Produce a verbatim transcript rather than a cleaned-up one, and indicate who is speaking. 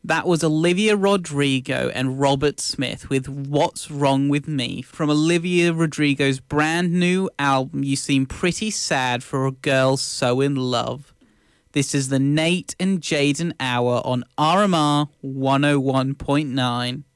Speaker 1: That was Olivia Rodrigo and Robert Smith with What's Wrong With Me from Olivia Rodrigo's brand new album, You Seem Pretty Sad for a Girl So In Love. This is the Nate and Jaden Hour on R M R one oh one point nine.